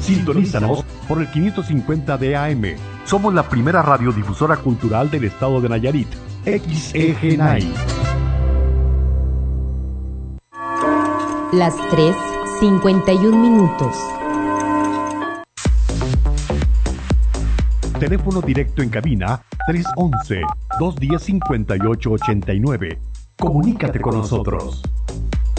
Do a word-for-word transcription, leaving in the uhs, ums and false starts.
Sintonízanos por el quinientos cincuenta de A M. Somos la primera radiodifusora cultural del estado de Nayarit. X E G N A I. Las tres, cincuenta y un minutos. Teléfono directo en cabina tres once, dos diez, cincuenta y ocho ochenta y nueve. Comunícate con nosotros.